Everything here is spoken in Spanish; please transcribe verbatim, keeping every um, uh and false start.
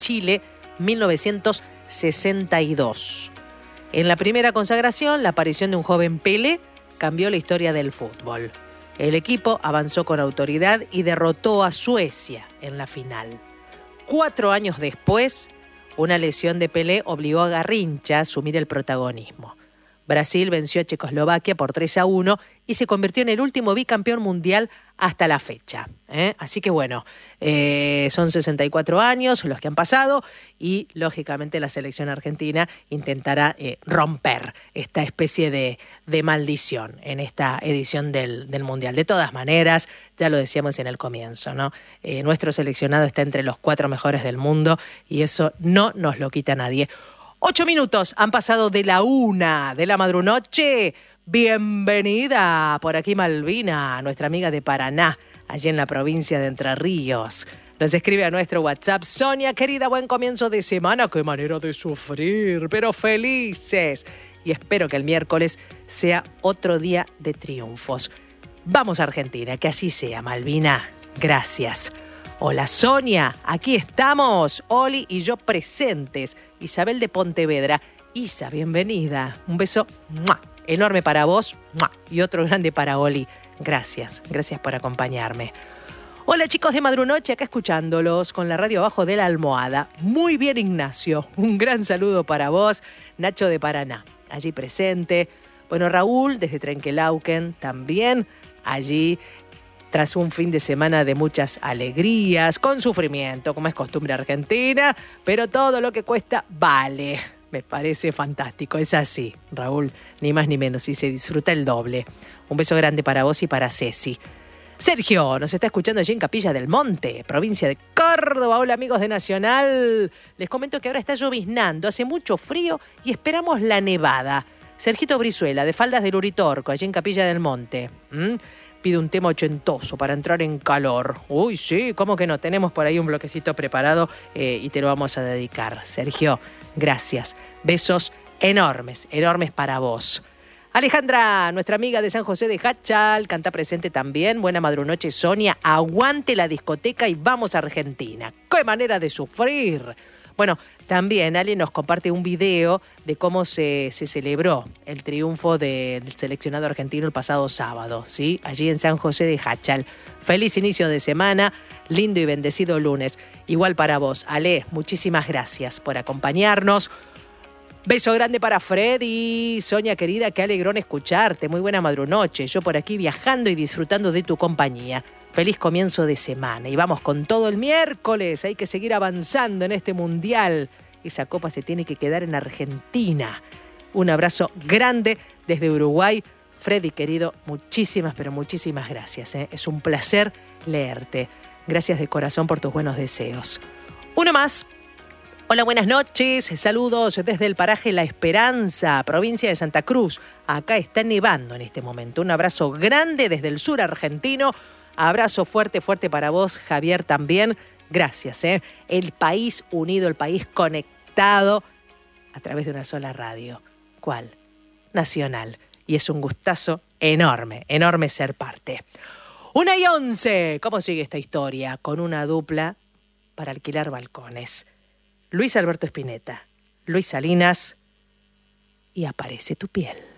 Chile, mil novecientos sesenta y dos. En la primera consagración, la aparición de un joven Pelé cambió la historia del fútbol. El equipo avanzó con autoridad y derrotó a Suecia en la final. Cuatro años después, una lesión de Pelé obligó a Garrincha a asumir el protagonismo. Brasil venció a Checoslovaquia por tres a uno y se convirtió en el último bicampeón mundial hasta la fecha. ¿eh? Así que bueno, eh, son sesenta y cuatro años los que han pasado y lógicamente la selección argentina intentará eh, romper esta especie de, de maldición en esta edición del, del mundial. De todas maneras, ya lo decíamos en el comienzo, ¿no? Eh, nuestro seleccionado está entre los cuatro mejores del mundo y eso no nos lo quita nadie. Ocho minutos han pasado de la una de la madrunoche. Bienvenida por aquí Malvina, nuestra amiga de Paraná, allí en la provincia de Entre Ríos. Nos escribe a nuestro WhatsApp: Sonia, querida, buen comienzo de semana. Qué manera de sufrir, pero felices. Y espero que el miércoles sea otro día de triunfos. Vamos a Argentina, que así sea, Malvina. Gracias. Hola Sonia, aquí estamos, Oli y yo presentes. Isabel de Pontevedra. Isa, bienvenida. Un beso ¡mua! Enorme para vos ¡mua! Y otro grande para Oli. Gracias, gracias por acompañarme. Hola chicos de Madrunoche, acá escuchándolos con la radio abajo de la almohada. Muy bien, Ignacio, un gran saludo para vos. Nacho de Paraná, allí presente. Bueno, Raúl desde Trenquelauquen también allí, tras un fin de semana de muchas alegrías, con sufrimiento, como es costumbre argentina, pero todo lo que cuesta vale. Me parece fantástico, es así, Raúl, ni más ni menos, y se disfruta el doble. Un beso grande para vos y para Ceci. Sergio nos está escuchando allí en Capilla del Monte, provincia de Córdoba. Hola amigos de Nacional. Les comento que ahora está lloviznando, hace mucho frío y esperamos la nevada. Sergito Brizuela, de Faldas del Uritorco, allí en Capilla del Monte. ¿Mm? Pide un tema ochentoso para entrar en calor. Uy, sí, ¿cómo que no? Tenemos por ahí un bloquecito preparado eh, y te lo vamos a dedicar. Sergio, gracias. Besos enormes, enormes para vos. Alejandra, nuestra amiga de San José de Hachal, canta presente también. Buena madrunoche, Sonia. Aguante la discoteca y vamos a Argentina. ¡Qué manera de sufrir! Bueno, también Ali nos comparte un video de cómo se, se celebró el triunfo del seleccionado argentino el pasado sábado, ¿sí? Allí en San José de Hachal. Feliz inicio de semana, lindo y bendecido lunes. Igual para vos, Ale, muchísimas gracias por acompañarnos. Beso grande para Freddy. Sonia, querida, qué alegrón escucharte. Muy buena madrunoche. Yo por aquí viajando y disfrutando de tu compañía. Feliz comienzo de semana y vamos con todo el miércoles. Hay que seguir avanzando en este mundial. Esa copa se tiene que quedar en Argentina. Un abrazo grande desde Uruguay. Freddy, querido, muchísimas, pero muchísimas gracias. ¿eh? Es un placer leerte. Gracias de corazón por tus buenos deseos. Uno más. Hola, buenas noches. Saludos desde el paraje La Esperanza, provincia de Santa Cruz. Acá está nevando en este momento. Un abrazo grande desde el sur argentino. Abrazo fuerte, fuerte para vos, Javier, también. Gracias, ¿eh? El país unido, el país conectado a través de una sola radio. ¿Cuál? Nacional. Y es un gustazo enorme, enorme ser parte. Una y once. ¿Cómo sigue esta historia? Con una dupla para alquilar balcones. Luis Alberto Spinetta, Luis Salinas y Aparece tu piel.